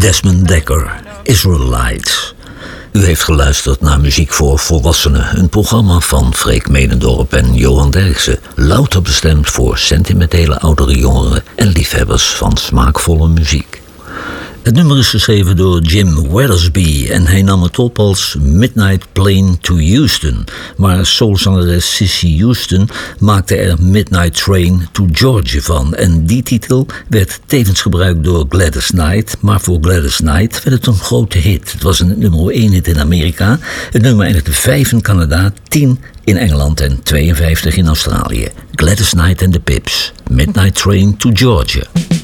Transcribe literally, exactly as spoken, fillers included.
Desmond Dekker, Israelites. U heeft geluisterd naar Muziek voor Volwassenen, een programma van Freek Medendorp en Johan Derksen, louter bestemd voor sentimentele oudere jongeren en liefhebbers van smaakvolle muziek. Het nummer is geschreven door Jim Weathersby en hij nam het op als Midnight Plane to Houston. Maar soulzangeres Cissy Houston maakte er Midnight Train to Georgia van. En die titel werd tevens gebruikt door Gladys Knight, maar voor Gladys Knight werd het een grote hit. Het was een nummer één hit in Amerika, het nummer eindigde vijf in Canada, tien in Engeland en tweeënvijftig in Australië. Gladys Knight en de Pips, Midnight Train to Georgia.